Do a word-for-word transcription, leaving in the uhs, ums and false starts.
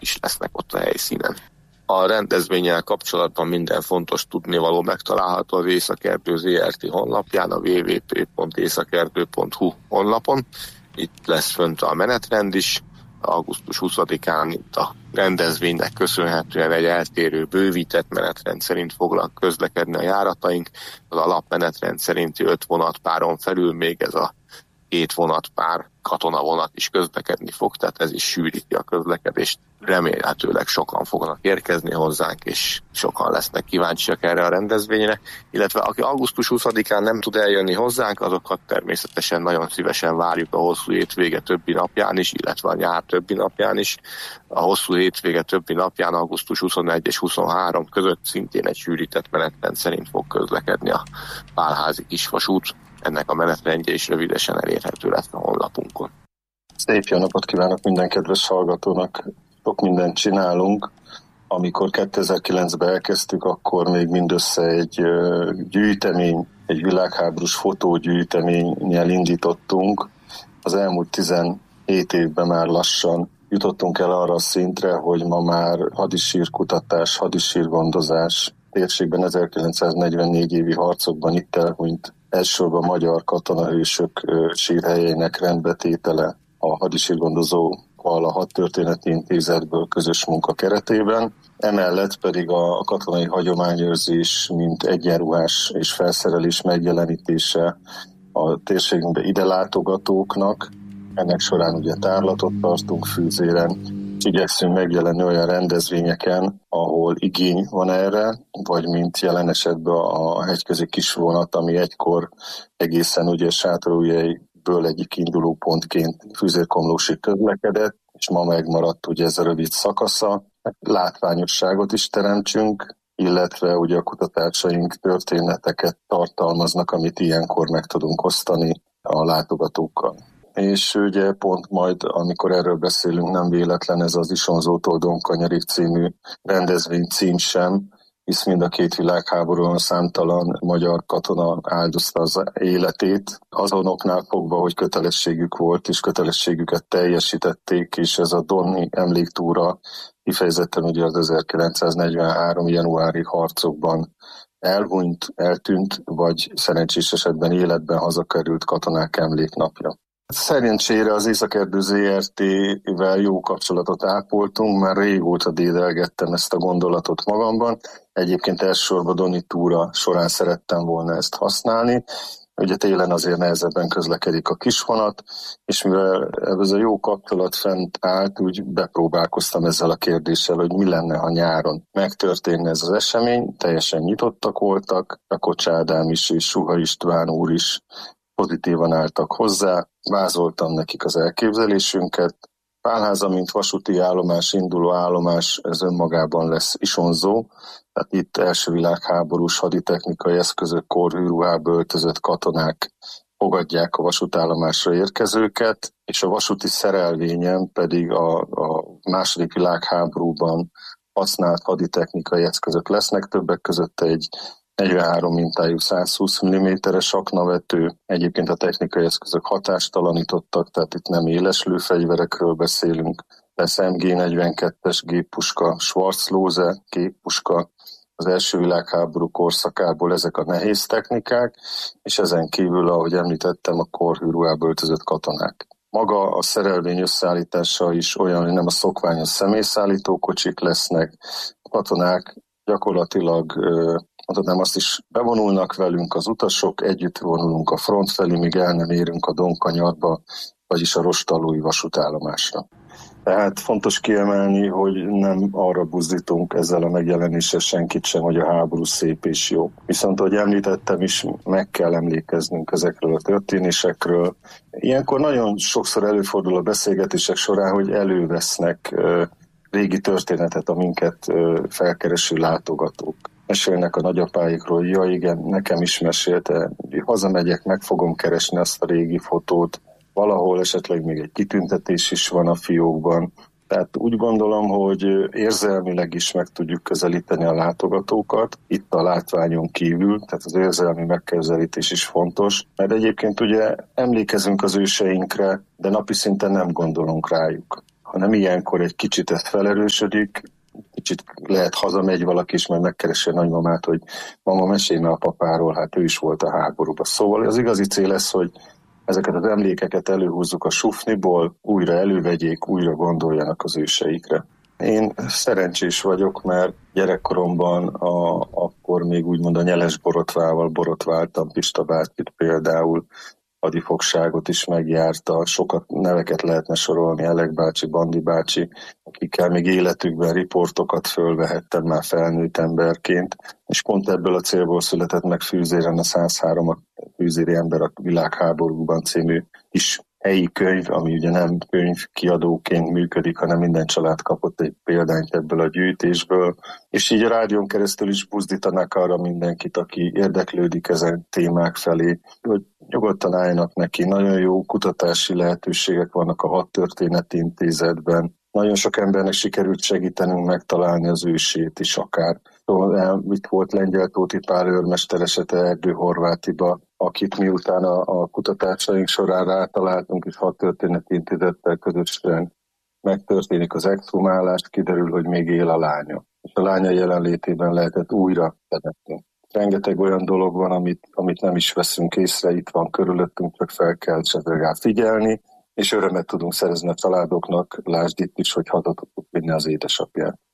is lesznek ott a helyszínen. A rendezvénnyel kapcsolatban minden fontos tudnivaló megtalálható az Északerdő zé er té honlapján, a double-u double-u double-u pont északerdő pont hu honlapon. Itt lesz fönt a menetrend is. augusztus huszadikán itt a rendezvénynek köszönhetően egy eltérő, bővített menetrend szerint fognak közlekedni a járataink. Az alapmenetrend szerinti öt vonatpáron felül még ez a két vonatpár katonavonat is közlekedni fog, tehát ez is sűríti a közlekedést. Remélhetőleg sokan fognak érkezni hozzánk, és sokan lesznek kíváncsiak erre a rendezvényre, illetve aki augusztus huszadikán nem tud eljönni hozzánk, azokat természetesen nagyon szívesen várjuk a hosszú hétvége többi napján is, illetve a nyár többi napján is. A hosszú hétvége többi napján augusztus huszonegy és huszonhárom között szintén egy sűrített menetrend szerint fog közlekedni a Pálházi kisvasút. Ennek a menetrendje is rövidesen elérhető lesz a honlapunkon. Szép jó napot kívánok minden kedves hallgatónak! Sok mindent csinálunk. Amikor kétezer-kilencben elkezdtük, akkor még mindössze egy gyűjtemény, egy világháborús fotógyűjteménnyel indítottunk. Az elmúlt tizenhét évben már lassan jutottunk el arra a szintre, hogy ma már hadisírkutatás, hadisírgondozás, térségben ezerkilencszáznegyvennégy évi harcokban itt elhunyt elsősorban magyar katonahősök sírhelyének rendbetétele a hadisírgondozóval a Hadtörténeti Intézetből közös munka keretében. Emellett pedig a katonai hagyományőrzés, mint egyenruhás és felszerelés megjelenítése a térségünkbe ide látogatóknak. Ennek során ugye tárlatot tartunk Fűzéren, igyekszünk megjelenni olyan rendezvényeken, ahol igény van erre, vagy mint jelen esetben a hegyközi kisvonat, ami egykor egészen ugye Sátorújhelyből egyik indulópontként Füzérkomlósig közlekedett, és ma megmaradt ugye ez a rövid szakasza. Látványosságot is teremtsünk, illetve ugye a kutatásaink történeteket tartalmaznak, amit ilyenkor meg tudunk osztani a látogatókkal. És ugye pont majd, amikor erről beszélünk, nem véletlen ez az Isonzótól Donkanyarig című rendezvény cím sem, hisz mind a két világháborúban számtalan magyar katona áldozta az életét, azonoknál fogva, hogy kötelességük volt, és kötelességüket teljesítették, és ez a Donni emléktúra kifejezetten ugye az ezerkilencszáznegyvenhárom januári harcokban elhunyt, eltűnt, vagy szerencsés esetben életben hazakerült katonák emléknapja. Szerencsére az Északerdő zé er té-vel jó kapcsolatot ápoltunk, már régóta dédelgettem ezt a gondolatot magamban. Egyébként elsősorban Doni túra során szerettem volna ezt használni. Ugye télen azért nehezebben közlekedik a kisvonat, és mivel ez a jó kapcsolat fent állt, úgy bepróbálkoztam ezzel a kérdéssel, hogy mi lenne, ha nyáron megtörténne ez az esemény. Teljesen nyitottak voltak, a Kocs Ádám is és Suha István úr is pozitívan álltak hozzá, vázoltam nekik az elképzelésünket. Pálháza, mint vasúti állomás, induló állomás, ez önmagában lesz Isonzó, tehát itt első világháborús haditechnikai eszközök, kórhűruhába öltözött katonák fogadják a vasútállomásra érkezőket, és a vasúti szerelvényen pedig a, a második világháborúban használt haditechnikai eszközök lesznek, többek között egy negyvenhárom mintájú százhúsz milliméteres aknavető, egyébként a technikai eszközök hatástalanítottak, tehát itt nem éles lőfegyverekről beszélünk, lesz em gé negyvenkettes géppuska, Schwarzlose géppuska, az első világháború korszakából ezek a nehéz technikák, és ezen kívül, ahogy említettem, a kórhűruhába öltözött katonák. Maga a szerelvény összeállítása is olyan, hogy nem a szokványos személyszállító kocsik lesznek, a katonák gyakorlatilag mondhatnám azt is, bevonulnak velünk az utasok, együtt vonulunk a front felé, míg el nem érünk a Donkanyarba, vagyis a Rostallói vasútállomásra. Tehát fontos kiemelni, hogy nem arra buzdítunk ezzel a megjelenéssel senkit sem, hogy a háború szép és jó. Viszont, ahogy említettem is, meg kell emlékeznünk ezekről a történésekről. Ilyenkor nagyon sokszor előfordul a beszélgetések során, hogy elővesznek régi történetet a minket felkereső látogatók. Mesélnek a nagyapáikról, ja igen, nekem is mesélte, hazamegyek, meg fogom keresni azt a régi fotót, valahol esetleg még egy kitüntetés is van a fiókban. Tehát úgy gondolom, hogy érzelmileg is meg tudjuk közelíteni a látogatókat, itt a látványon kívül, tehát az érzelmi megközelítés is fontos, mert egyébként ugye emlékezünk az őseinkre, de napi szinten nem gondolunk rájuk. hanem ilyenkor egy kicsit ez felerősödik, kicsit lehet hazamegy valaki is, majd megkeresi a nagymamát, hogy mama, mesélj már a papáról, hát ő is volt a háborúban. Szóval az igazi cél lesz, hogy ezeket az emlékeket előhúzzuk a sufniból, újra elővegyék, újra gondoljanak az őseikre. Én szerencsés vagyok, mert gyerekkoromban a, akkor még úgymond a nyeles borotvával borotváltam, Pista bátyit például, hadifogságot is megjárta, sokat neveket lehetne sorolni, Elek bácsi, Bandi bácsi, akikkel még életükben riportokat fölvehettem már felnőtt emberként, és pont ebből a célból született meg Fűzéren a száz három, a Fűzéri ember a világháborúban című kis helyi könyv, ami ugye nem könyvkiadóként működik, hanem minden család kapott egy példányt ebből a gyűjtésből, és így a rádión keresztül is buzdítanak arra mindenkit, aki érdeklődik ezen témák felé, hogy nyugodtan álljanak neki. Nagyon jó kutatási lehetőségek vannak a Hadtörténeti Intézetben. Nagyon sok embernek sikerült segítenünk megtalálni az ősét is akár. Itt volt Lengyel Tóti Pál őrmester esete Erdő-Horvátiba, akit miután a, a kutatásaink során rátaláltunk, és Hadtörténeti Intézettel közösen megtörténik az exhumálás, kiderül, hogy még él a lánya. És a lánya jelenlétében lehetett újra temetni. Rengeteg olyan dolog van, amit, amit nem is veszünk észre, itt van körülöttünk, csak fel kell rá figyelni, és örömet tudunk szerezni a családoknak, lásd itt is, hogy haza tudtuk vinni az édesapját.